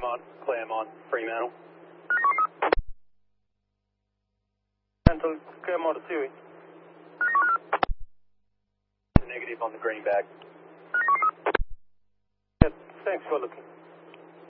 Claremont, Fremantle. Until Claremont to Siri. Negative on the green bag. Yeah, thanks for looking.